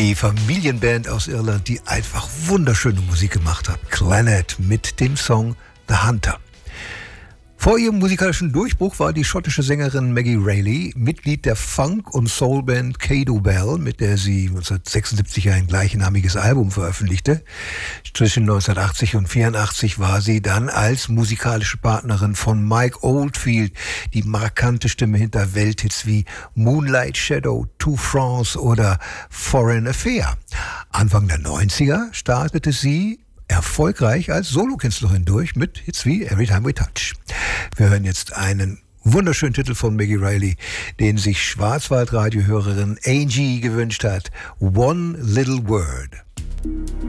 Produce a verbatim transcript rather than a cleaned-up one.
Die Familienband aus Irland, die einfach wunderschöne Musik gemacht hat. Clannad mit dem Song The Hunter. Vor ihrem musikalischen Durchbruch war die schottische Sängerin Maggie Reilly Mitglied der Funk- und Soulband Cado Bell, mit der sie neunzehnhundertsechsundsiebzig ein gleichnamiges Album veröffentlichte. Zwischen neunzehnhundertachtzig und vierundachtzig war sie dann als musikalische Partnerin von Mike Oldfield die markante Stimme hinter Welthits wie Moonlight Shadow, To France oder Foreign Affair. Anfang der neunziger startete sie erfolgreich als Solokünstlerin durch mit Hits wie Every Time We Touch. Wir hören jetzt einen wunderschönen Titel von Maggie Reilly, den sich Schwarzwaldradiohörerin Angie gewünscht hat. One Little Word.